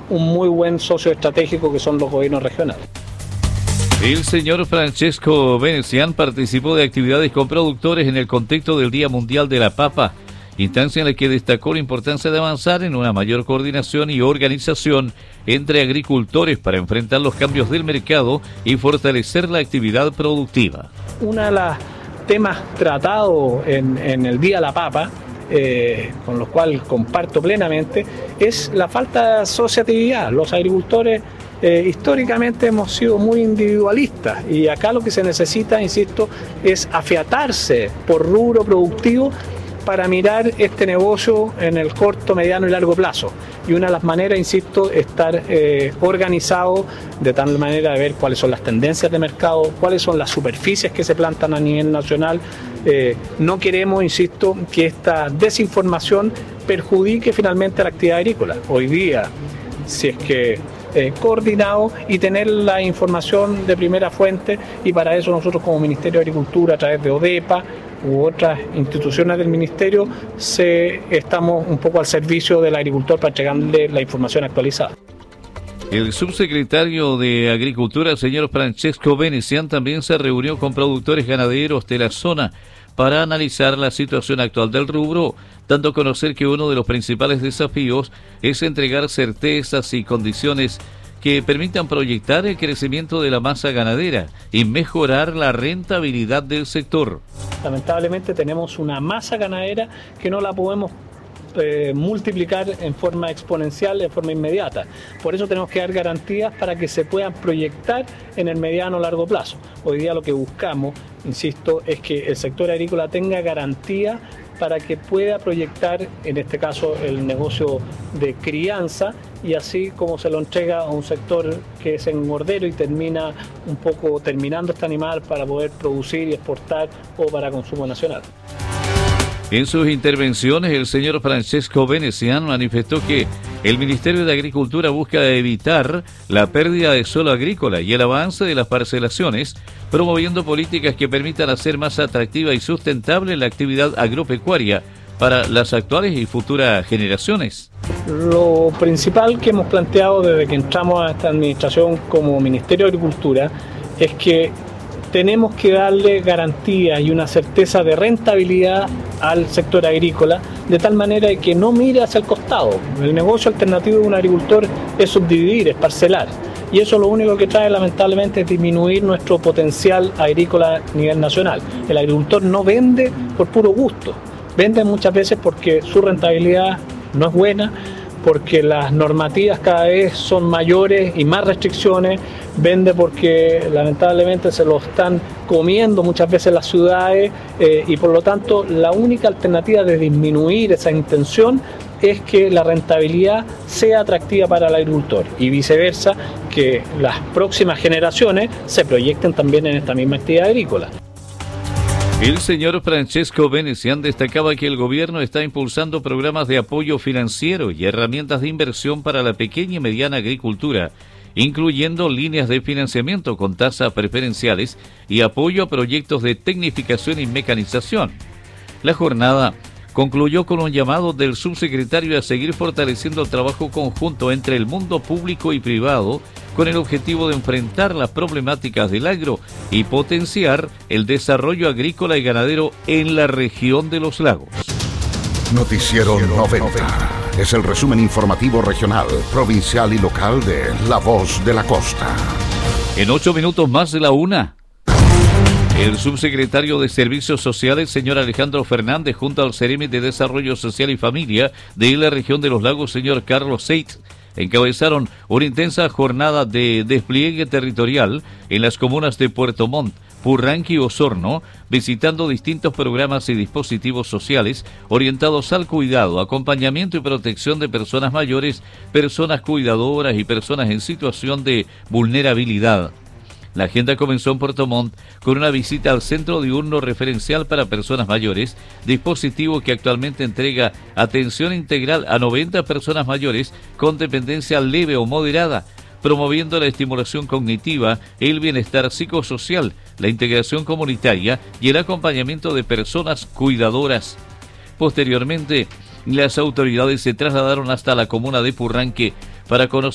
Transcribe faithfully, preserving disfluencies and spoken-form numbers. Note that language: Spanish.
un muy buen socio estratégico que son los gobiernos regionales. El señor Francesco Venecián participó de actividades con productores en el contexto del Día Mundial de la Papa, instancia en la que destacó la importancia de avanzar en una mayor coordinación y organización entre agricultores para enfrentar los cambios del mercado y fortalecer la actividad productiva. Uno de los temas tratados en, en el Día de la Papa, eh, con los cuales comparto plenamente, es la falta de asociatividad. Los agricultores eh, históricamente hemos sido muy individualistas y acá lo que se necesita, insisto, es afiatarse por rubro productivo para mirar este negocio en el corto, mediano y largo plazo. Y una de las maneras, insisto, es estar eh, organizado de tal manera de ver cuáles son las tendencias de mercado, cuáles son las superficies que se plantan a nivel nacional. Eh, no queremos, insisto, que esta desinformación perjudique finalmente a la actividad agrícola. Hoy día, si es que eh, coordinado y tener la información de primera fuente, y para eso nosotros como Ministerio de Agricultura, a través de ODEPA, u otras instituciones del Ministerio, se, estamos un poco al servicio del agricultor para entregarle la información actualizada. El subsecretario de Agricultura, señor Francesco Venecián, también se reunió con productores ganaderos de la zona para analizar la situación actual del rubro, dando a conocer que uno de los principales desafíos es entregar certezas y condiciones que permitan proyectar el crecimiento de la masa ganadera y mejorar la rentabilidad del sector. Lamentablemente tenemos una masa ganadera que no la podemos eh, multiplicar en forma exponencial, en forma inmediata. Por eso tenemos que dar garantías para que se puedan proyectar en el mediano o largo plazo. Hoy día lo que buscamos, insisto, es que el sector agrícola tenga garantía para que pueda proyectar, en este caso, el negocio de crianza, y así como se lo entrega a un sector que es engordero y termina un poco terminando este animal para poder producir y exportar o para consumo nacional. En sus intervenciones, el señor Francesco Venecián manifestó que el Ministerio de Agricultura busca evitar la pérdida de suelo agrícola y el avance de las parcelaciones, promoviendo políticas que permitan hacer más atractiva y sustentable la actividad agropecuaria para las actuales y futuras generaciones. Lo principal que hemos planteado desde que entramos a esta administración como Ministerio de Agricultura es que tenemos que darle garantía y una certeza de rentabilidad al sector agrícola, de tal manera que no mire hacia el costado. El negocio alternativo de un agricultor es subdividir, es parcelar. Y eso lo único que trae, lamentablemente, es disminuir nuestro potencial agrícola a nivel nacional. El agricultor no vende por puro gusto, vende muchas veces porque su rentabilidad no es buena, porque las normativas cada vez son mayores y más restricciones, vende porque lamentablemente se lo están comiendo muchas veces las ciudades eh, y por lo tanto la única alternativa de disminuir esa intención es que la rentabilidad sea atractiva para el agricultor y viceversa, que las próximas generaciones se proyecten también en esta misma actividad agrícola. El señor Francesco Venecián destacaba que el gobierno está impulsando programas de apoyo financiero y herramientas de inversión para la pequeña y mediana agricultura, incluyendo líneas de financiamiento con tasas preferenciales y apoyo a proyectos de tecnificación y mecanización. La jornada concluyó con un llamado del subsecretario a seguir fortaleciendo el trabajo conjunto entre el mundo público y privado con el objetivo de enfrentar las problemáticas del agro y potenciar el desarrollo agrícola y ganadero en la región de los lagos. Noticiero noventa es el resumen informativo regional, provincial y local de La Voz de la Costa. En ocho minutos más de la una. El subsecretario de Servicios Sociales, señor Alejandro Fernández, junto al Ceremi de Desarrollo Social y Familia de la región de los lagos, señor Carlos Seitz, encabezaron una intensa jornada de despliegue territorial en las comunas de Puerto Montt, Purranque y Osorno, visitando distintos programas y dispositivos sociales orientados al cuidado, acompañamiento y protección de personas mayores, personas cuidadoras y personas en situación de vulnerabilidad. La agenda comenzó en Puerto Montt con una visita al Centro Diurno Referencial para Personas Mayores, dispositivo que actualmente entrega atención integral a noventa personas mayores con dependencia leve o moderada, promoviendo la estimulación cognitiva, el bienestar psicosocial, la integración comunitaria y el acompañamiento de personas cuidadoras. Posteriormente, las autoridades se trasladaron hasta la comuna de Purranque para conocer